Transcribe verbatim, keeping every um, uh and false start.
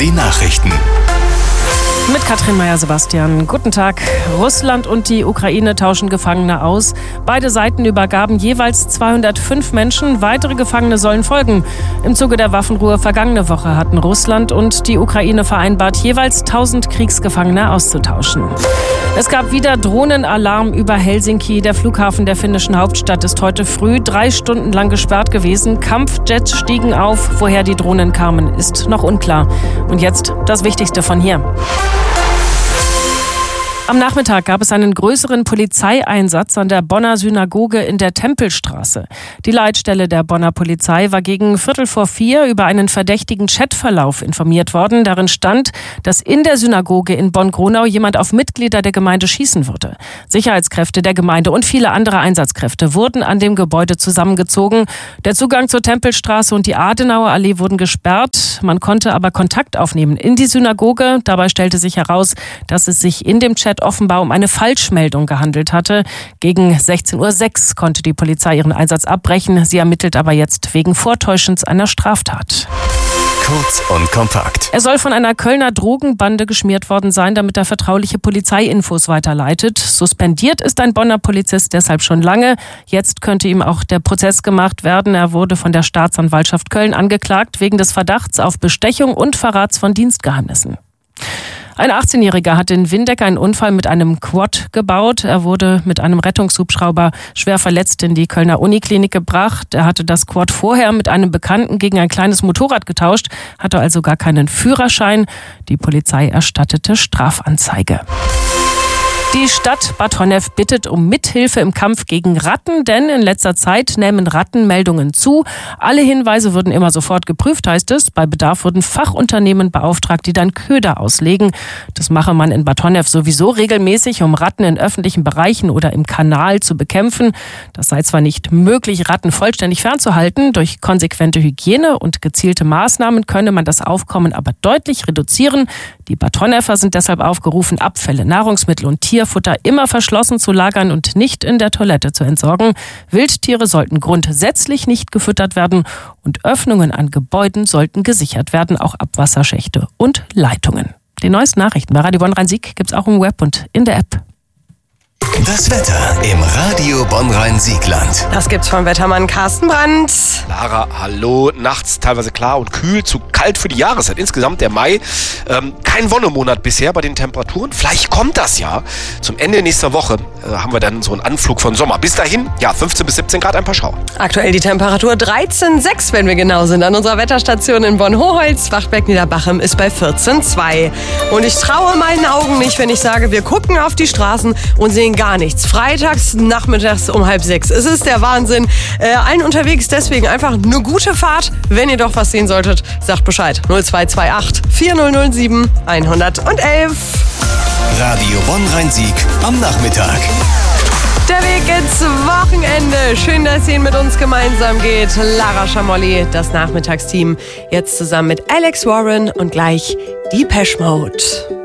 die Nachrichten. Mit Katrin Meyer-Sebastian. Guten Tag. Russland und die Ukraine tauschen Gefangene aus. Beide Seiten übergaben jeweils zweihundertfünf Menschen. Weitere Gefangene sollen folgen. Im Zuge der Waffenruhe vergangene Woche hatten Russland und die Ukraine vereinbart, jeweils tausend Kriegsgefangene auszutauschen. Es gab wieder Drohnenalarm über Helsinki. Der Flughafen der finnischen Hauptstadt ist heute früh drei Stunden lang gesperrt gewesen. Kampfjets stiegen auf. Woher die Drohnen kamen, ist noch unklar. Und jetzt das Wichtigste von hier. Am Nachmittag gab es einen größeren Polizeieinsatz an der Bonner Synagoge in der Tempelstraße. Die Leitstelle der Bonner Polizei war gegen Viertel vor vier über einen verdächtigen Chatverlauf informiert worden. Darin stand, dass in der Synagoge in Bonn-Gronau jemand auf Mitglieder der Gemeinde schießen würde. Sicherheitskräfte der Gemeinde und viele andere Einsatzkräfte wurden an dem Gebäude zusammengezogen. Der Zugang zur Tempelstraße und die Adenauer Allee wurden gesperrt. Man konnte aber Kontakt aufnehmen in die Synagoge. Dabei stellte sich heraus, dass es sich in dem Chat offenbar um eine Falschmeldung gehandelt hatte. Gegen sechzehn Uhr sechs konnte die Polizei ihren Einsatz abbrechen. Sie ermittelt aber jetzt wegen Vortäuschens einer Straftat. Kurz und kompakt. Er soll von einer Kölner Drogenbande geschmiert worden sein, damit er vertrauliche Polizeiinfos weiterleitet. Suspendiert ist ein Bonner Polizist deshalb schon lange. Jetzt könnte ihm auch der Prozess gemacht werden. Er wurde von der Staatsanwaltschaft Köln angeklagt wegen des Verdachts auf Bestechung und Verrats von Dienstgeheimnissen. Ein achtzehnjähriger hat in Windeck einen Unfall mit einem Quad gebaut. Er wurde mit einem Rettungshubschrauber schwer verletzt in die Kölner Uniklinik gebracht. Er hatte das Quad vorher mit einem Bekannten gegen ein kleines Motorrad getauscht, hatte also gar keinen Führerschein. Die Polizei erstattete Strafanzeige. Die Stadt Bad Honnef bittet um Mithilfe im Kampf gegen Ratten, denn in letzter Zeit nehmen Rattenmeldungen zu. Alle Hinweise würden immer sofort geprüft, heißt es. Bei Bedarf würden Fachunternehmen beauftragt, die dann Köder auslegen. Das mache man in Bad Honnef sowieso regelmäßig, um Ratten in öffentlichen Bereichen oder im Kanal zu bekämpfen. Das sei zwar nicht möglich, Ratten vollständig fernzuhalten. Durch konsequente Hygiene und gezielte Maßnahmen könne man das Aufkommen aber deutlich reduzieren. Die Bad Honnefer sind deshalb aufgerufen, Abfälle, Nahrungsmittel und Tierfutter immer verschlossen zu lagern und nicht in der Toilette zu entsorgen. Wildtiere sollten grundsätzlich nicht gefüttert werden und Öffnungen an Gebäuden sollten gesichert werden, auch Abwasserschächte und Leitungen. Die neuesten Nachrichten bei Radio Bonn-Rhein-Sieg gibt's auch im Web und in der App. Das Wetter im Radio Bonn-Rhein-Siegland. Das gibt's vom Wettermann Carsten Brandt. Lara, hallo. Nachts teilweise klar und kühl, zu kalt für die Jahreszeit. Insgesamt der Mai. Ähm, kein Wonnemonat bisher bei den Temperaturen. Vielleicht kommt das ja. Zum Ende nächster Woche äh, haben wir dann so einen Anflug von Sommer. Bis dahin, ja, fünfzehn bis siebzehn Grad, ein paar Schauer. Aktuell die Temperatur dreizehn Komma sechs, wenn wir genau sind, an unserer Wetterstation in Bonn-Hoholz. Wachtberg-Niederbachem ist bei vierzehn Komma zwei. Und ich traue meinen Augen nicht, wenn ich sage, wir gucken auf die Straßen und sehen gar nichts. Freitags nachmittags um halb sechs. Es ist der Wahnsinn. Äh, allen unterwegs deswegen einfach eine gute Fahrt. Wenn ihr doch was sehen solltet, sagt Bescheid. null zwei zwei acht vier null null sieben eins eins eins. Radio Bonn-Rhein-Sieg am Nachmittag. Der Weg ins Wochenende. Schön, dass ihr ihn mit uns gemeinsam geht. Lara Schamolli, das Nachmittagsteam. Jetzt zusammen mit Alex Warren und gleich Depeche Mode.